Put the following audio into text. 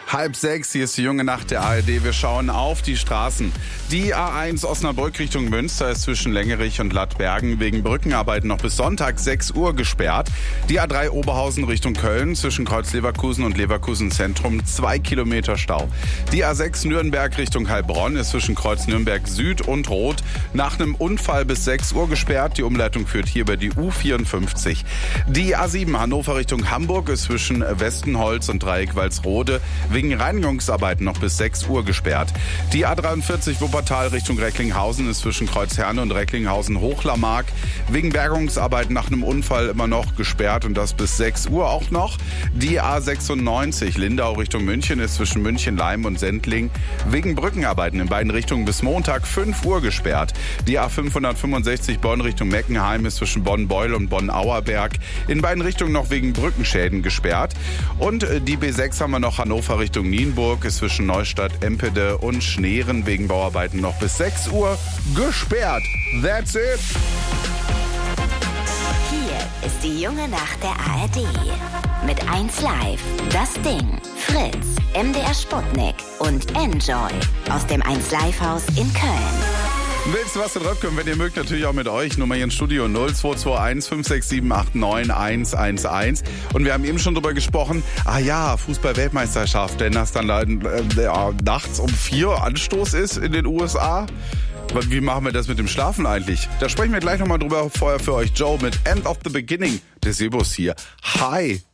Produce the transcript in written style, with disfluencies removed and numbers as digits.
5:30, hier ist die junge Nacht der ARD. Wir schauen auf die Straßen. Die A1 Osnabrück Richtung Münster ist zwischen Längerich und Lattbergen wegen Brückenarbeiten noch bis Sonntag 6 Uhr gesperrt. Die A3 Oberhausen Richtung Köln zwischen Kreuz Leverkusen und Leverkusen Zentrum 2 Kilometer Stau. Die A6 Nürnberg Richtung Heilbronn ist zwischen Kreuz Nürnberg Süd und Rot nach einem Unfall bis 6 Uhr gesperrt. Die Umleitung führt hier über die U54. Die A7 Hannover Richtung Hamburg ist zwischen Westenholz und Dreieck Walsrode wegen Reinigungsarbeiten noch bis 6 Uhr gesperrt. Die A43 Wuppertal Richtung Recklinghausen ist zwischen Kreuzherne und Recklinghausen-Hochlarmark wegen Bergungsarbeiten nach einem Unfall immer noch gesperrt und das bis 6 Uhr auch noch. Die A96 Lindau Richtung München ist zwischen München-Leim und Sendling wegen Brückenarbeiten in beiden Richtungen bis Montag 5 Uhr gesperrt. Die A565 Bonn Richtung Meckenheim ist zwischen Bonn-Beul und Bonn-Auerberg in beiden Richtungen noch wegen Brückenschäden gesperrt. Und die B6 haben wir noch Hannover Richtung Nienburg ist zwischen Neustadt, Empede und Schneeren wegen Bauarbeiten noch bis 6 Uhr gesperrt. That's it. Hier ist die junge Nacht der ARD. Mit 1 Live, Das Ding, Fritz, MDR Sputnik und Enjoy aus dem 1 Live Haus in Köln. Willst du was da drauf können? Wenn ihr mögt, natürlich auch mit euch. Nummer hier ins Studio 0221 567 89 111. Und wir haben eben schon drüber gesprochen. Fußball-Weltmeisterschaft, denn das dann nachts um 4 Anstoß ist in den USA. Wie machen wir das mit dem Schlafen eigentlich? Da sprechen wir gleich nochmal drüber. Vorher für euch Joe mit End of the Beginning. Der Sebus hier. Hi.